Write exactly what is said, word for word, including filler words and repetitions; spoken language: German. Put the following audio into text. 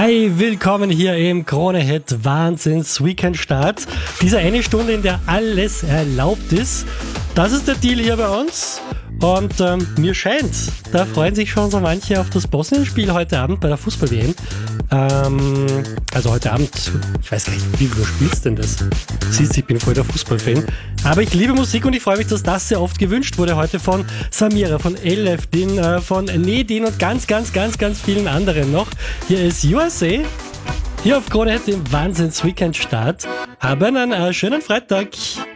Hi, willkommen hier im Krone-Hit Wahnsinns-Weekend-Start. Diese eine Stunde, in der alles erlaubt ist. Das ist der Deal hier bei uns. Und ähm, mir scheint, da freuen sich schon so manche auf das Bosnien-Spiel heute Abend bei der Fußball-W M. Ähm, also heute Abend, ich weiß gar nicht, wie du spielst denn das? Du siehst, ich bin voll der Fußballfan. Aber ich liebe Musik und ich freue mich, dass das sehr oft gewünscht wurde heute von Samira, von Elef, Din, äh, von Nedin und ganz, ganz, ganz, ganz vielen anderen noch. Hier ist U S A, hier auf Krone Hit im Wahnsinns-Weekend-Start. Haben einen äh, schönen Freitag.